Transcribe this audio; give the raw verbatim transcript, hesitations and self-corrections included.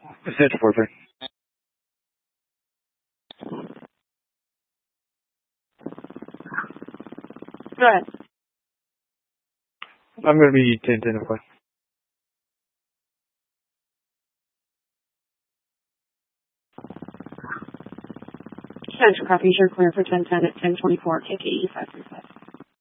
Central four three. Go ahead. I'm going to be ten ten away. Central copy, you're clear for ten ten at ten twenty-four, K K E five three five.